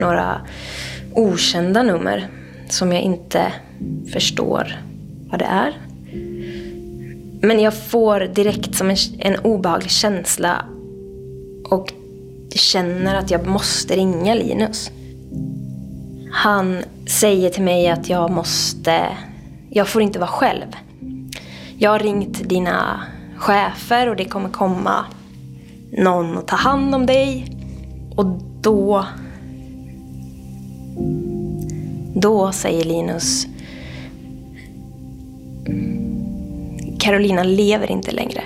några okända nummer som jag inte förstår vad det är. Men jag får direkt som en obehaglig känsla och känner att jag måste ringa Linus. Han säger till mig att jag får inte vara själv. Jag har ringt dina chefer och det kommer komma någon att ta hand om dig. Och då säger Linus: Carolina lever inte längre.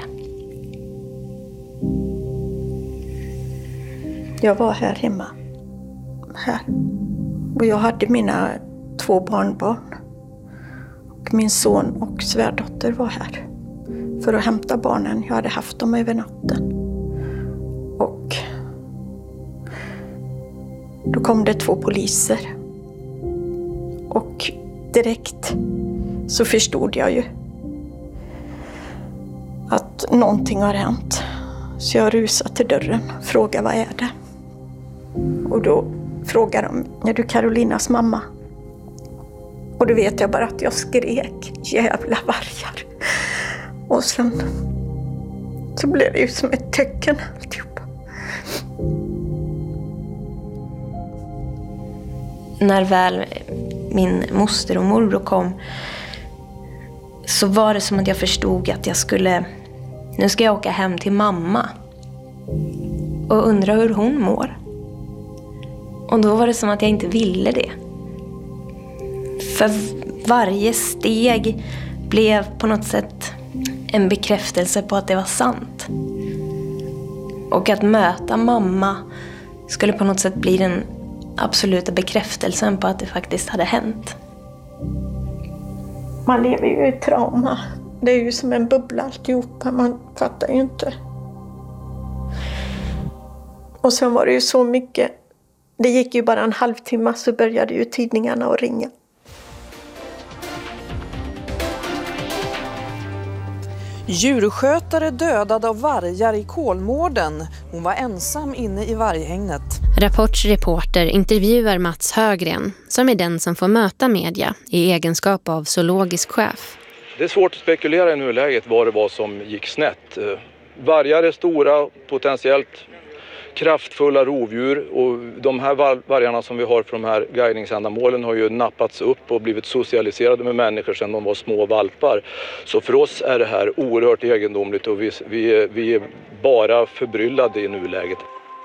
Jag var här hemma. Här. Och jag hade mina 2 barnbarn. Och min son och svärdotter var här. För att hämta barnen. Jag hade haft dem över natten. Och då kom det 2 poliser. Och direkt så förstod jag ju att någonting har hänt. Så jag rusade till dörren och frågade: vad är det? Och då frågade de: är du Carolinas mamma? Och då vet jag bara att jag skrek: jävla vargar. Och sen så blev det ju som ett tecken alltihop. När väl min moster och morbror kom så var det som att jag förstod att nu ska jag åka hem till mamma och undra hur hon mår. Och då var det som att jag inte ville det. För varje steg blev på något sätt en bekräftelse på att det var sant. Och att möta mamma skulle på något sätt bli den absoluta bekräftelsen på att det faktiskt hade hänt. Man lever ju i trauma. Det är ju som en bubbla alltihopa. Man fattar ju inte. Och sen var det ju så mycket. Det gick ju bara en halvtimme så började ju tidningarna att ringa. Djurskötare dödad av vargar i Kolmården. Hon var ensam inne i varghägnet. Rapports reporter intervjuar Mats Högren, som är den som får möta media i egenskap av zoologisk chef. Det är svårt att spekulera i nuläget vad det var som gick snett. Vargar är stora, potentiellt kraftfulla rovdjur, och de här vargarna som vi har för de här guidningsändamålen har ju nappats upp och blivit socialiserade med människor sedan de var små valpar. Så för oss är det här oerhört egendomligt och vi är bara förbryllade i nuläget.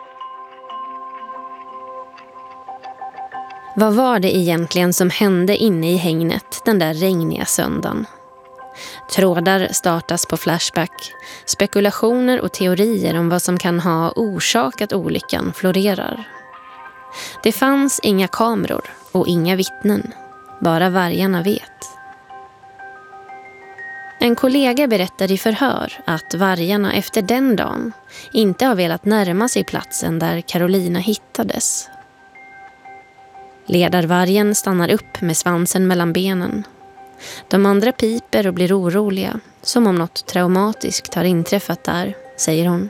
Vad var det egentligen som hände inne i hägnet den där regniga söndagen? Trådar startas på Flashback. Spekulationer och teorier om vad som kan ha orsakat olyckan florerar. Det fanns inga kameror och inga vittnen. Bara vargarna vet. En kollega berättade i förhör att vargarna efter den dagen inte har velat närma sig platsen där Carolina hittades. Ledarvargen stannar upp med svansen mellan benen. De andra piper och blir oroliga, som om något traumatiskt har inträffat där, säger hon.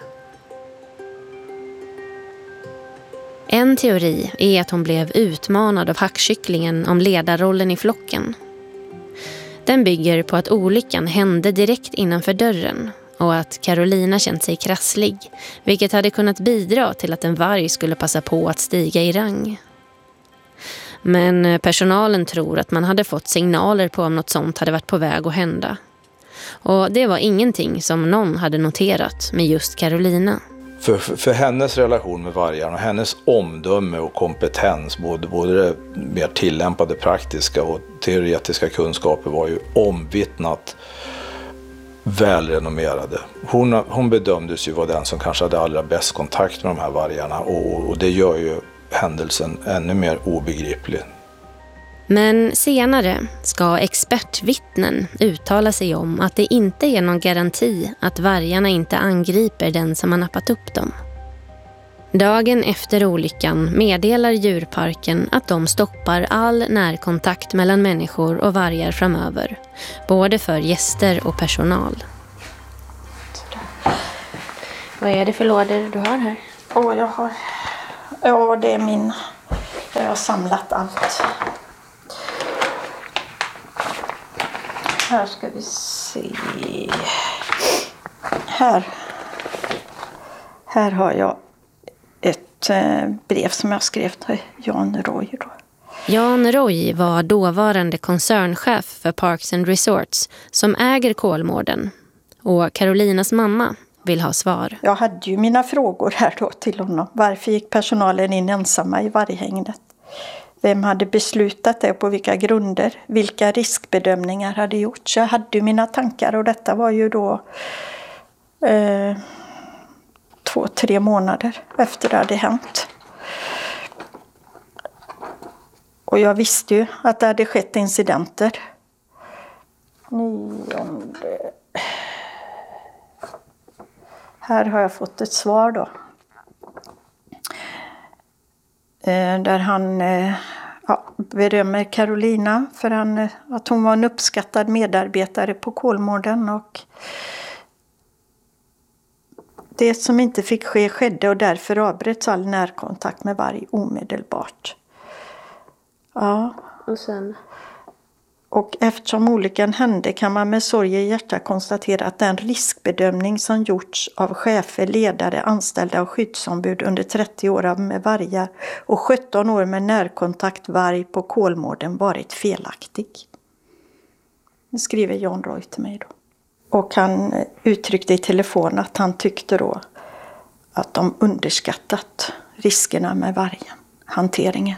En teori är att hon blev utmanad av hackkycklingen om ledarrollen i flocken. Den bygger på att olyckan hände direkt innanför dörren och att Carolina känt sig krasslig, vilket hade kunnat bidra till att en varg skulle passa på att stiga i rang. Men personalen tror att man hade fått signaler på om något sånt hade varit på väg att hända. Och det var ingenting som någon hade noterat med just Carolina. För hennes relation med vargarna, hennes omdöme och kompetens, både det mer tillämpade praktiska och teoretiska kunskaper, var ju omvittnat välrenommerade. Hon bedömdes ju vara den som kanske hade allra bäst kontakt med de här vargarna, och det gör ju händelsen ännu mer obegriplig. Men senare ska expertvittnen uttala sig om att det inte är någon garanti att vargarna inte angriper den som har nappat upp dem. Dagen efter olyckan meddelar djurparken att de stoppar all närkontakt mellan människor och vargar framöver, både för gäster och personal. Vad är det för lådor du har här? Ja, det är min Där jag har samlat allt. Här ska vi se. Här har jag ett brev som jag skrev till Jan Roy då. Jan Roy var dåvarande koncernchef för Parks and Resorts som äger Kolmården. Och Carolinas mamma vill ha svar. Jag hade ju mina frågor här då till honom. Varför gick personalen in ensamma i varghägnet? Vem hade beslutat det, på vilka grunder? Vilka riskbedömningar hade gjorts? Jag hade ju mina tankar, och detta var ju då 2-3 månader efter det hade hänt. Och jag visste ju att det hade skett incidenter. 9. Här har jag fått ett svar då. Där han berömmer Carolina för att hon var en uppskattad medarbetare på Kolmården. Och det som inte fick ske skedde, och därför avbröts all närkontakt med varg omedelbart. Ja. Och sen? Och eftersom olyckan hände kan man med sorg i hjärtat konstatera att den riskbedömning som gjorts av chefer, ledare, anställda och skyddsombud under 30 år med vargar och 17 år med närkontakt varg på Kolmården varit felaktig. Det skriver Jan Roy till mig då. Och han uttryckte i telefon att han tyckte då att de underskattat riskerna med vargen, hanteringen.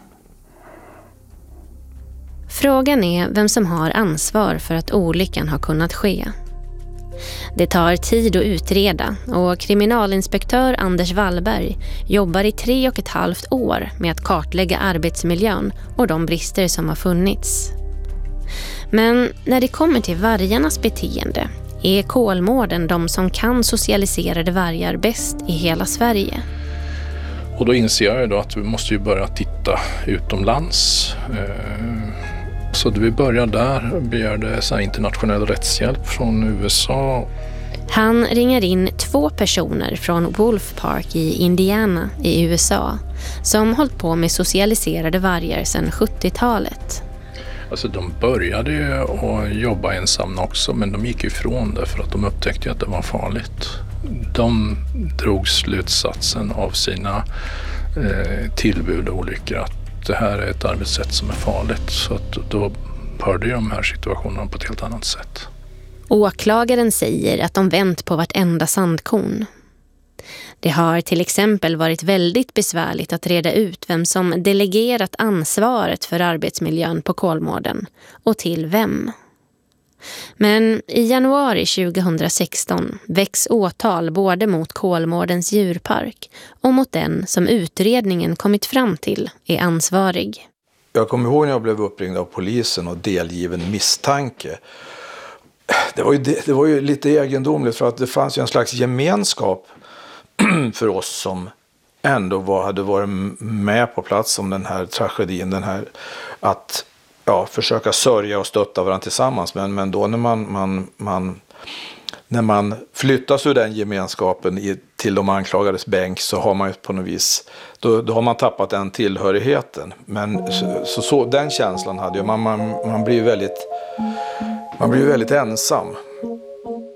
Frågan är vem som har ansvar för att olyckan har kunnat ske. Det tar tid att utreda, och kriminalinspektör Anders Wallberg jobbar i 3,5 år med att kartlägga arbetsmiljön och de brister som har funnits. Men när det kommer till vargarnas beteende är Kolmården de som kan socialiserade vargar bäst i hela Sverige. Och då inser jag då att vi måste ju börja titta utomlands. Så vi började där och begärde internationell rättshjälp från USA. Han ringer in 2 personer från Wolf Park i Indiana i USA som hållit på med socialiserade vargar sedan 70-talet. Alltså de började ju att jobba ensamma också, men de gick ifrån det för att de upptäckte att det var farligt. De drog slutsatsen av sina tillbud och olyckor att det här är ett arbetssätt som är farligt, så att då hörde de här situationerna på ett helt annat sätt. Åklagaren säger att de vänt på vartenda sandkorn. Det har till exempel varit väldigt besvärligt att reda ut vem som delegerat ansvaret för arbetsmiljön på Kolmården och till vem. Men i januari 2016 väcks åtal både mot Kolmårdens djurpark och mot den som utredningen kommit fram till är ansvarig. Jag kommer ihåg när jag blev uppringd av polisen och delgiven misstanke. Det var ju lite egendomligt, för att det fanns ju en slags gemenskap för oss som ändå hade varit med på plats om den här tragedin, att försöka sörja och stötta varandra tillsammans. Men då när man flyttas ur den gemenskapen till de anklagades bänk, så har man ju på något vis, då har man tappat den tillhörigheten. Men så den känslan hade jag. Man blir ju väldigt ensam.